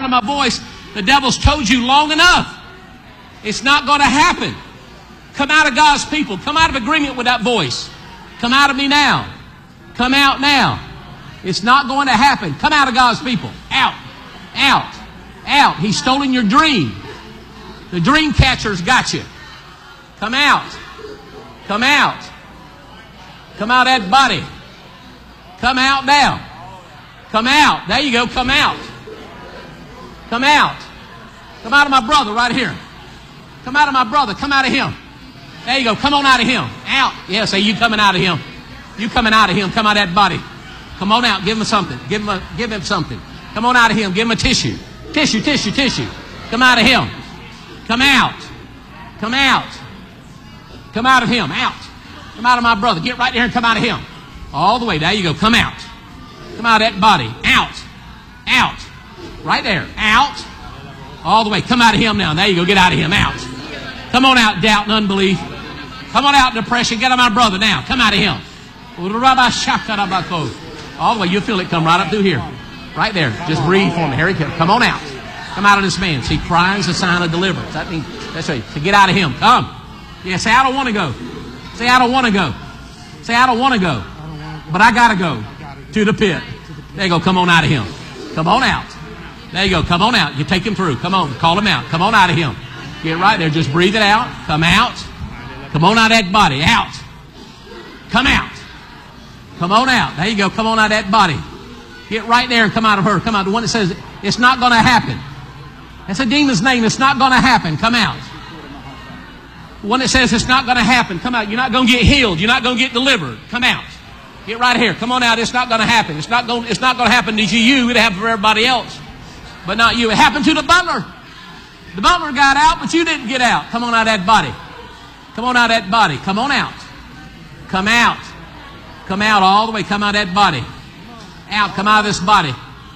of my voice, the devil's told you long enough. It's not going to happen. Come out of God's people. Come out of agreement with that voice. Come out of me now. Come out now. It's not going to happen. Come out of God's people. Out. Out. Out. He's stolen your dream. The dream catcher's got you. Come out. Come out. Come out of that body. Come out now. Come out. There you go. Come out. Come out. Come out of my brother right here. Come out of my brother. Come out of him. There you go. Come on out of him. Out. Yeah, say you coming out of him. You coming out of him. Come out of that body. Come on out. Give him something. Give him something. Come on out of him. Give him a tissue. Tissue, tissue, tissue. Come out of him. Come out. Come out. Come out of him. Out. Come out of my brother. Get right there and come out of him. All the way. There you go. Come out. Come out of that body. Out. Out. Right there. Out. All the way. Come out of him now. There you go. Get out of him. Out. Come on out, doubt and unbelief. Come on out, depression. Get out of my brother now. Come out of him. All the way. You'll feel it come right up through here. Right there. Just breathe for me. Harry, come on out. Come out of this man. See, crying is a sign of deliverance. That means, that's right. So get out of him. Come. Yeah, say, I don't want to go. Say, I don't want to go. Say, I don't want to go. But I got to go to the pit. There you go. Come on out of him. Come on out. There you go. Come on out. You take him through. Come on. Call him out. Come on out of him. Get right there. Just breathe it out. Come out. Come on out of that body. Out. Come out. Come on out. There you go. Come on out of that body. Get right there and come out of her. Come out. The one that says, it's not going to happen. That's a demon's name. It's not going to happen. Come out. The one that says it's not going to happen. Come out. You're not going to get healed. You're not going to get delivered. Come out. Get right here. Come on out. It's not going to happen. It's not going to happen to you. It happened for everybody else. But not you. It happened to the butler. The butler got out, but you didn't get out. Come on out of that body. Come on out of that body. Come on out. Come out. Come out all the way. Come out of that body. Out. Come out of this body.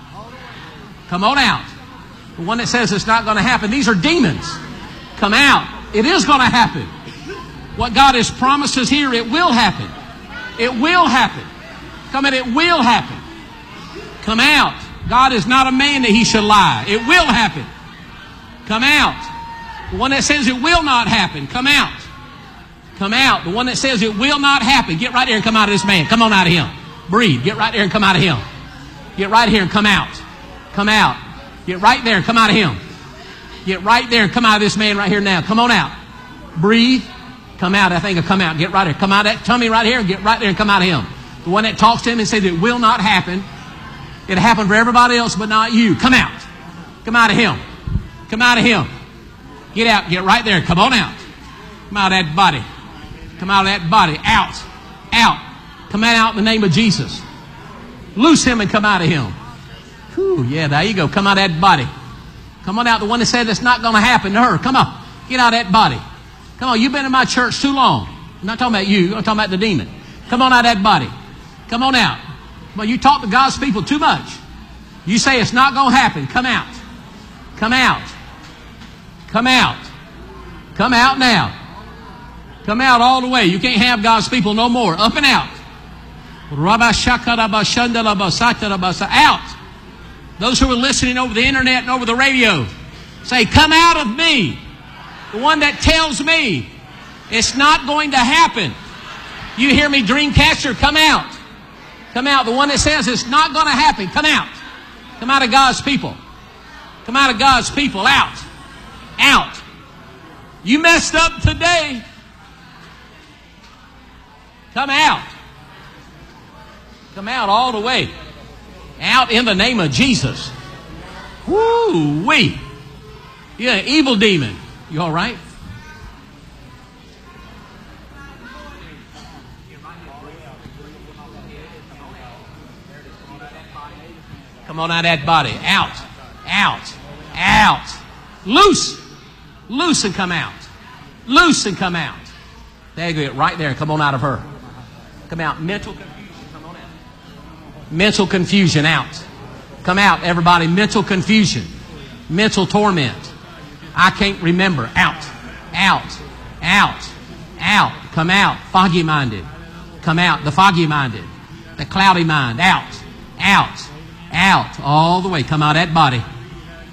Come on out. The one that says it's not going to happen. These are demons. Come out. It is going to happen. What God has promised us here, it will happen. It will happen. Come on, it will happen. Come out. God is not a man that he should lie. It will happen. Come out. The one that says it will not happen, come out. Come out. The one that says it will not happen, get right there and come out of this man. Come on out of him. Breathe. Get right there and come out of him. Get right here and come out. Come out. Get right there and come out of him. Get right there and come out of this man right here now. Come on out. Breathe. Come out. I think of come out. Get right there. Come out of that tummy right here and get right there and come out of him. The one that talks to him and says it will not happen. It happened for everybody else but not you. Come out. Come out of him. Come out of him. Get out. Get right there. Come on out. Come out of that body. Come out of that body. Out. Out. Come out in the name of Jesus. Loose him and come out of him. Whew, yeah, there you go. Come out of that body. Come on out. The one that said it's not going to happen to her. Come on. Get out of that body. Come on. You've been in my church too long. I'm not talking about you. I'm talking about the demon. Come on out of that body. Come on out. Well, you talk to God's people too much. You say it's not going to happen. Come out. Come out. Come out. Come out now. Come out all the way. You can't have God's people no more. Up and out. Out. Those who are listening over the internet and over the radio, say, come out of me. The one that tells me it's not going to happen. You hear me, Dreamcatcher? Come out. Come out. The one that says it's not going to happen. Come out. Come out of God's people. Come out of God's people. Out. Out. You messed up today. Come out. Come out all the way. Out in the name of Jesus. Woo-wee. You're an evil demon. You all right? Come on out of that body. Out. Out. Out. Loose. Loose and come out. Loose and come out. There you go. Right there. Come on out of her. Come out. Mental confusion. Come on out. Mental confusion out. Come out, everybody. Mental confusion. Mental torment. I can't remember. Out. Out. Out. Out. Come out. Foggy minded. Come out. The foggy minded. The cloudy mind. Out. Out. Out. All the way. Come out of that body.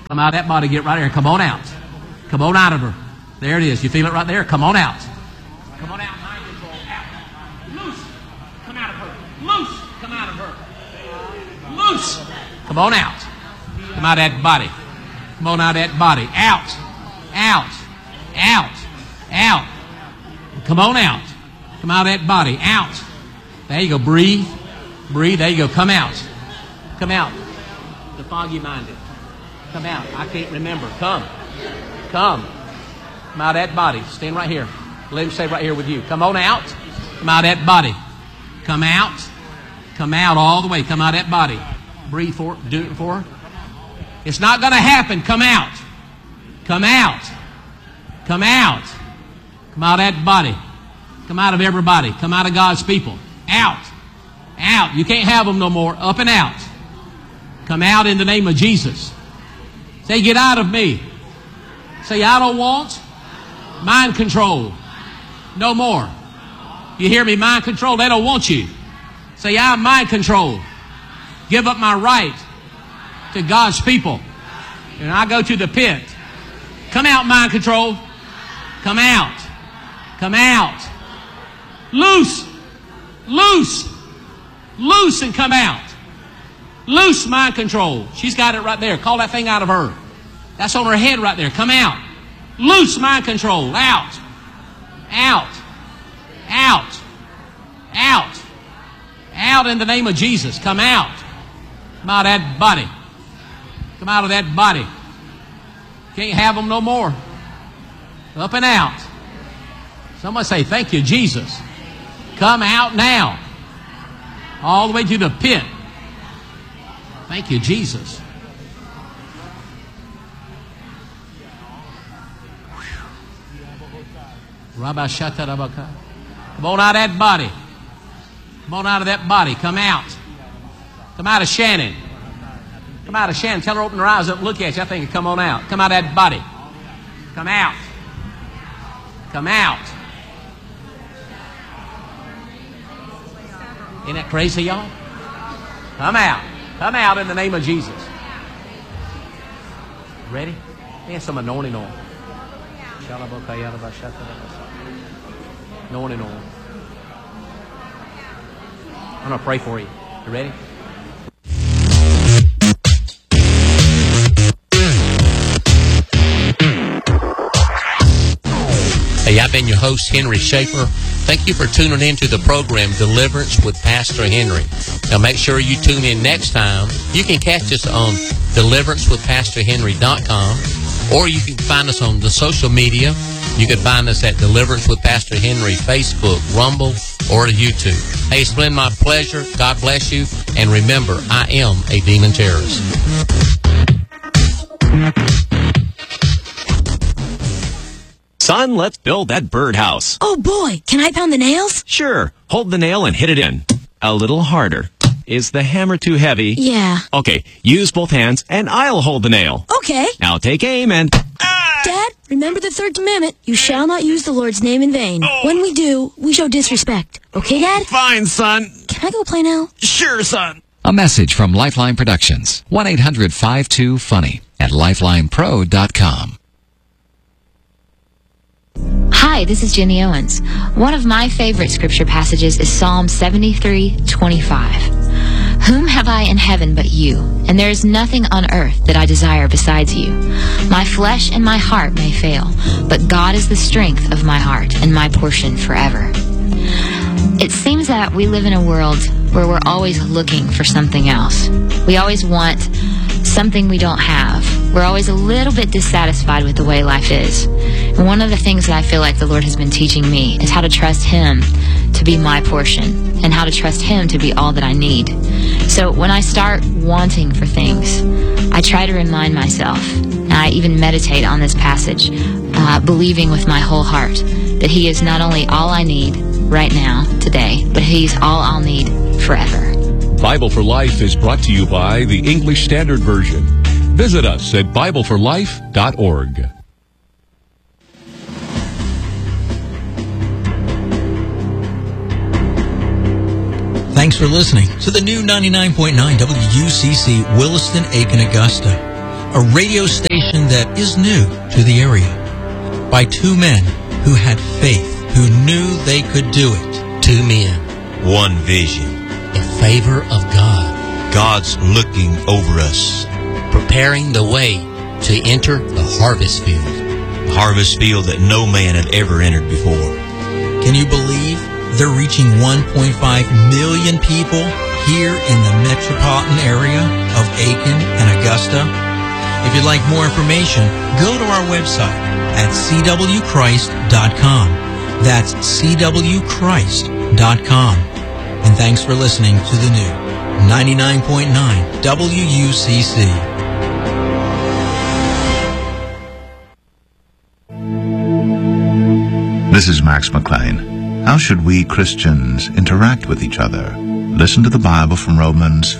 Come out of that body. Get right there. Come on out. Come on out of her. There it is. You feel it right there? Come on out. Come on out. Mind control. Out. Loose. Come out of her. Loose. Come out of her. Loose. Come on out. Come out of that body. Come on out of that body. Out. Out. Out. Out. Come on out. Come out of that body. Out. There you go. Breathe. Breathe. There you go. Come out. Come out. The foggy minded. Come out. I can't remember. Come. Come. Come out of that body. Stand right here. Let him stay right here with you. Come on out. Come out of that body. Come out. Come out all the way. Come out of that body. Breathe for it. Do it for her. It's not going to happen. Come out. Come out. Come out. Come out of that body. Come out of everybody. Come out of God's people. Out. Out. You can't have them no more. Up and out. Come out in the name of Jesus. Say, get out of me. Say, I don't want mind control. No more. You hear me? Mind control. They don't want you. Say, I'm mind control. Give up my right to God's people. And I go to the pit. Come out, mind control. Come out. Come out. Loose. Loose. Loose and come out. Loose mind control. She's got it right there. Call that thing out of her. That's on her head right there. Come out. Loose mind control. Out. Out. Out. Out. Out in the name of Jesus. Come out. Come out of that body. Come out of that body. Can't have them no more. Up and out. Someone say, thank you, Jesus. Come out now. All the way to the pit. Thank you, Jesus. Come on out of that body. Come on out of that body. Come out. Come out of Shannon. Come out of Shannon. Tell her to open her eyes up and look at you. I think come on out. Come out of that body. Come out. Come out. Isn't that crazy, y'all? Come out. Come out in the name of Jesus. Ready? And some anointing oil. Anointing oil. I'm going to pray for you. You ready? Hey, I've been your host, Henry Schaefer. Thank you for tuning in to the program Deliverance with Pastor Henry. Now make sure you tune in next time. You can catch us on deliveраncewithpastorhenry.com, or you can find us on the social media. You can find us at Deliverance with Pastor Henry, Facebook, Rumble, or YouTube. Hey, it's been my pleasure. God bless you. And remember, I am a demon terrorist. Son, let's build that birdhouse. Oh, boy. Can I pound the nails? Sure. Hold the nail and hit it in. A little harder. Is the hammer too heavy? Yeah. Okay, use both hands, and I'll hold the nail. Okay. Now take aim and... Dad, remember the third commandment. You shall not use the Lord's name in vain. Oh. When we do, we show disrespect. Okay, Dad? Fine, son. Can I go play now? Sure, son. A message from Lifeline Productions. 1-800-52-FUNNY at lifelinepro.com. Hi, this is Jenny Owens. One of my favorite scripture passages is Psalm 73:25. Whom have I in heaven but you? And there is nothing on earth that I desire besides you. My flesh and my heart may fail, but God is the strength of my heart and my portion forever. It seems that we live in a world where we're always looking for something else. We always want something we don't have. We're always a little bit dissatisfied with the way life is. And one of the things that I feel like the Lord has been teaching me is how to trust Him to be my portion and how to trust Him to be all that I need. So when I start wanting for things, I try to remind myself, and I even meditate on this passage, believing with my whole heart that He is not only all I need right now, today, but He's all I'll need forever. Bible for Life is brought to you by the English Standard Version. Visit us at BibleForLife.org. Thanks for listening to the new 99.9 WUCC Williston, Aiken, Augusta. a radio station that is new to the area, by two men who had faith, who knew they could do it. Two men, one vision. The favor of God. God's looking over us, preparing the way to enter the harvest field. A harvest field that no man had ever entered before. Can you believe they're reaching 1.5 million people here in the metropolitan area of Aiken and Augusta? If you'd like more information, go to our website at cwchrist.com. That's cwchrist.com. And thanks for listening to the new 99.9 WUCC. This is Max McLean. How should we Christians interact with each other? Listen to the Bible from Romans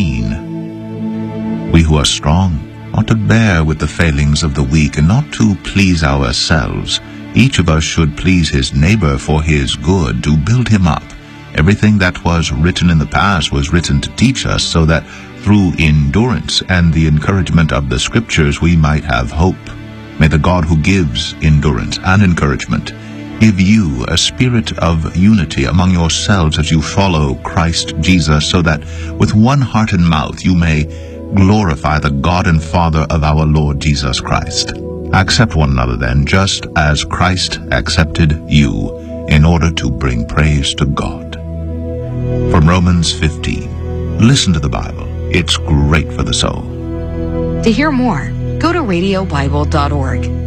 15. We who are strong ought to bear with the failings of the weak and not to please ourselves. Each of us should please his neighbor for his good, to build him up. Everything that was written in the past was written to teach us, so that through endurance and the encouragement of the Scriptures we might have hope. May the God who gives endurance and encouragement give you a spirit of unity among yourselves as you follow Christ Jesus, so that with one heart and mouth you may glorify the God and Father of our Lord Jesus Christ. Accept one another then, just as Christ accepted you, in order to bring praise to God. From Romans 15. Listen to the Bible. It's great for the soul. To hear more, go to radiobible.org.